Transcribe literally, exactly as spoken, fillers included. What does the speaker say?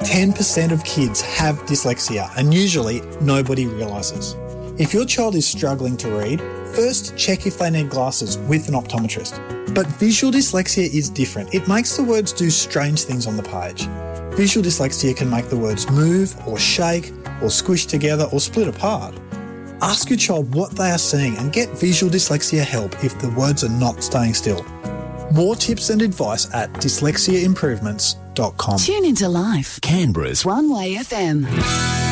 ten percent of kids have dyslexia, and usually nobody realises. If your child is struggling to read, first check if they need glasses with an optometrist. But visual dyslexia is different. It makes the words do strange things on the page. Visual dyslexia can make the words move or shake or squish together or split apart. Ask your child what they are seeing and get visual dyslexia help if the words are not staying still. More tips and advice at dyslexia improvements dot com. Tune into Life, Canberra's One Way F M.